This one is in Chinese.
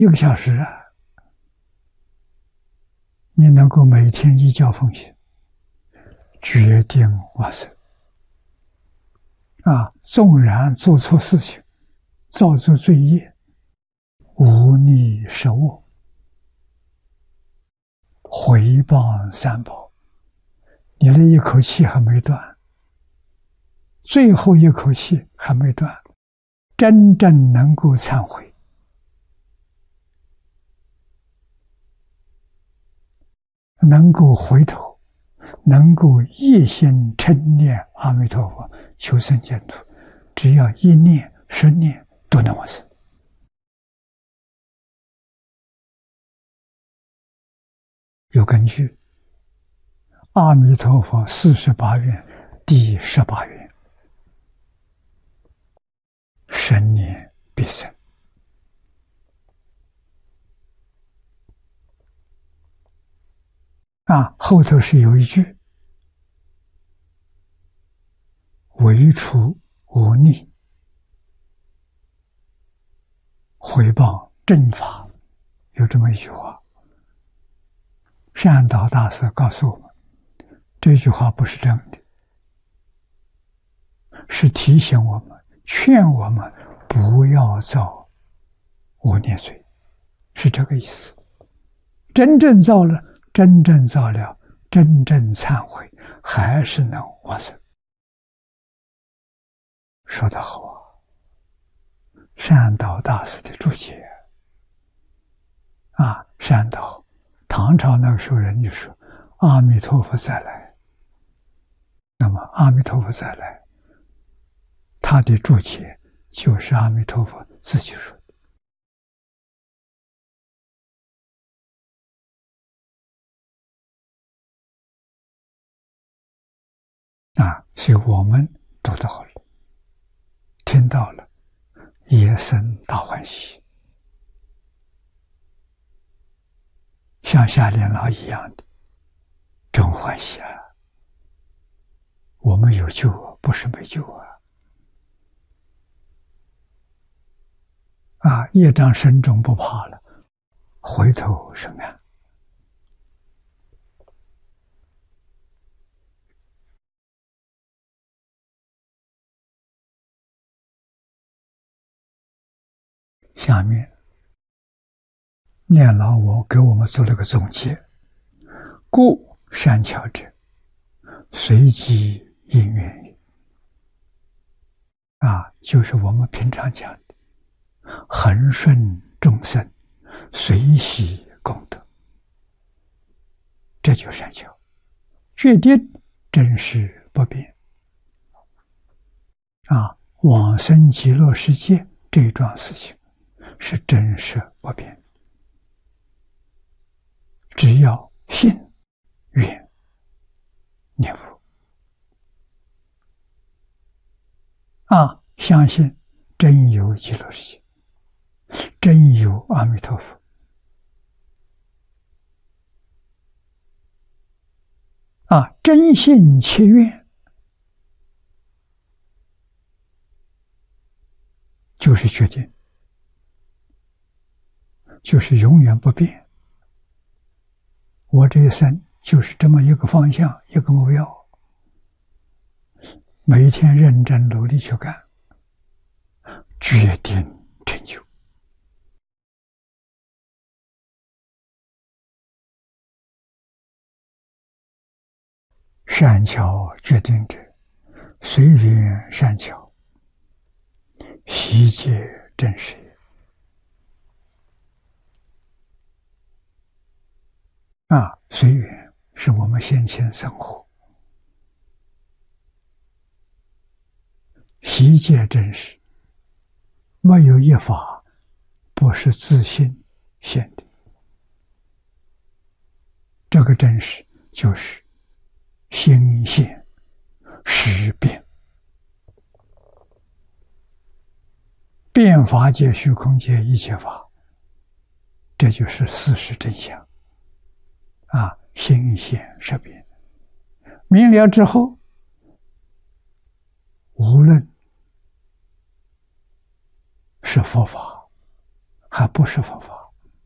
1个小时啊，你能够每天依教奉行，决定往生啊！纵然做错事情，造作罪业，无逆十恶，回谤三宝，你的一口气还没断，最后一口气还没断，真正能够忏悔，能够回头，能够一心称念阿弥陀佛，求生净土，只要一念、10念都能往生。有根据，阿弥陀佛48愿第18愿，10年必生。后头是有一句：唯除无逆，回谤正法，有这么一句话。善导大师告诉我们，这句话不是真的，是提醒我们、劝我们不要造恶孽罪，是这个意思。真正造了，真正忏悔，还是能往生。说得好啊！善导大师的注解善导，唐朝那个时候人就说阿弥陀佛再来。那么阿弥陀佛再来，他的注解就是阿弥陀佛自己说的。所以我们读到了，听到了，也生大欢喜，像夏莲老一样的，真欢喜啊！我们有救啊，不是没救啊！业障深重不怕了，回头是岸。下面念老我给我们做了个总结：故善巧者，随机因缘也。就是我们平常讲的恒顺众生，随喜功德，这就是善巧。决定真实不变往生极乐世界这一桩事情是真实不变，只要信、愿、念佛相信真有极乐世界，真有阿弥陀佛真信切愿，就是决定，就是永远不变。我这一生就是这么一个方向，一个目标，每一天认真努力去干，决定成就。善巧决定者，随缘善巧，悉皆真实也。随缘是我们先前生活，悉皆真实，没有一法不是自性现的。这个真实就是心现识变，变法界、虚空界一切法，这就是事实真相心现识变，明了之后，无论是佛法还不是佛法，